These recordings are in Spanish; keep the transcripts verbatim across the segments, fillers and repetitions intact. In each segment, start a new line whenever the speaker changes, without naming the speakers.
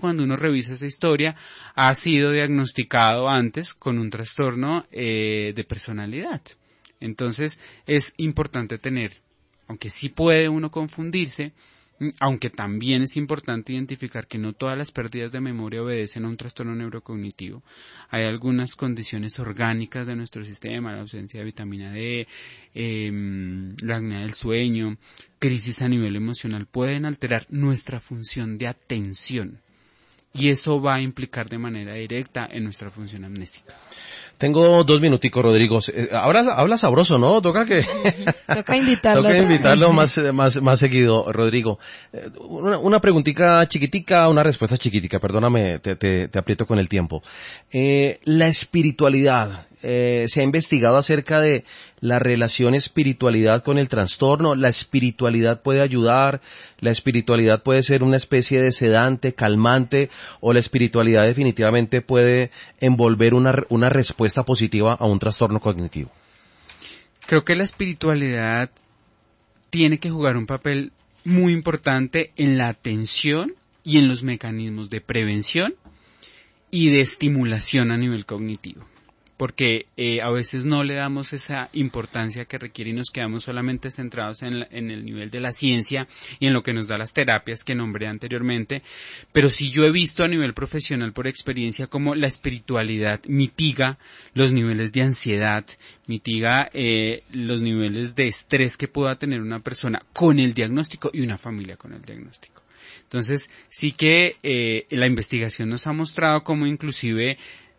cuando uno revisa esa historia, ha sido diagnosticado antes con un trastorno eh, de personalidad. Entonces, es importante tener, aunque sí puede uno confundirse, aunque también es importante identificar que no todas las pérdidas de memoria obedecen a un trastorno neurocognitivo. Hay algunas condiciones orgánicas de nuestro sistema, la ausencia de vitamina D, eh, la apnea del sueño, crisis a nivel emocional, pueden alterar nuestra función de atención. Y eso va a implicar de manera directa en nuestra función amnésica.
Tengo dos minuticos, Rodrigo. Habla, habla sabroso, ¿no? Toca que...
Toca invitarlo.
Toca invitarlo más, más, más seguido, Rodrigo. Una, una preguntita chiquitica, una respuesta chiquitica. Perdóname, te, te, te aprieto con el tiempo. Eh, la espiritualidad. Eh, ¿se ha investigado acerca de la relación espiritualidad con el trastorno? ¿La espiritualidad puede ayudar? ¿La espiritualidad puede ser una especie de sedante, calmante? ¿O la espiritualidad definitivamente puede envolver una, una respuesta positiva a un trastorno cognitivo?
Creo que la espiritualidad tiene que jugar un papel muy importante en la atención y en los mecanismos de prevención y de estimulación a nivel cognitivo. Porque eh, a veces no le damos esa importancia que requiere y nos quedamos solamente centrados en, la, en el nivel de la ciencia y en lo que nos da las terapias que nombré anteriormente. Pero sí yo he visto a nivel profesional por experiencia cómo la espiritualidad mitiga los niveles de ansiedad, mitiga eh, los niveles de estrés que pueda tener una persona con el diagnóstico y una familia con el diagnóstico. Entonces sí que eh, la investigación nos ha mostrado cómo inclusive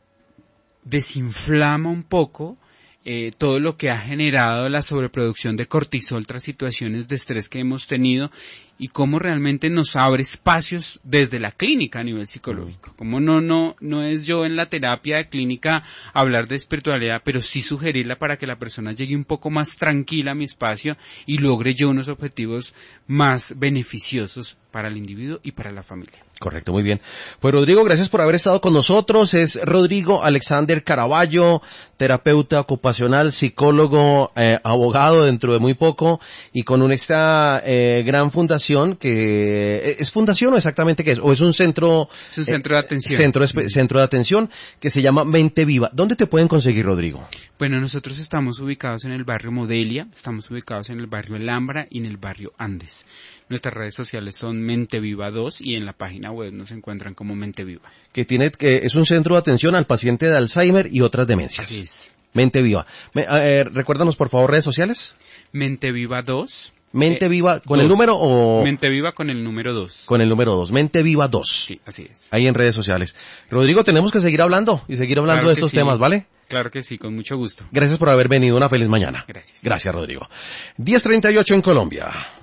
desinflama un poco eh, todo lo que ha generado la sobreproducción de cortisol tras situaciones de estrés que hemos tenido y cómo realmente nos abre espacios desde la clínica a nivel psicológico. Como no, no, no es yo en la terapia de clínica hablar de espiritualidad, pero sí sugerirla para que la persona llegue un poco más tranquila a mi espacio y logre yo unos objetivos más beneficiosos para el individuo y para la familia.
Correcto, muy bien. Pues Rodrigo, gracias por haber estado con nosotros. Es Rodrigo Alexander Caraballo, terapeuta ocupacional, psicólogo, eh, abogado dentro de muy poco y con una esta eh, gran fundación que es fundación o exactamente qué es, o es un centro.
Es un centro eh, de atención.
Centro, centro de atención que se llama Mente Viva. ¿Dónde te pueden conseguir, Rodrigo?
Bueno, nosotros estamos ubicados en el barrio Modelia, estamos ubicados en el barrio Alhambra y en el barrio Andes. Nuestras redes sociales son Mente Viva dos y en la página web nos encuentran como Mente Viva.
Que tiene, que es un centro de atención al paciente de Alzheimer y otras demencias.
Así es.
Mente Viva. Me, eh, recuérdanos por favor redes sociales.
Mente Viva dos.
Mente
eh,
Viva con
dos.
el número o...
Mente Viva con el número dos.
Con el número dos. Mente Viva dos.
Sí, así es.
Ahí en redes sociales. Rodrigo, tenemos que seguir hablando y seguir hablando
claro
de estos
sí.
temas, ¿vale?
Claro que sí, con mucho gusto.
Gracias por haber venido. Una feliz mañana.
Gracias.
Gracias, Rodrigo. diez treinta y ocho en Colombia.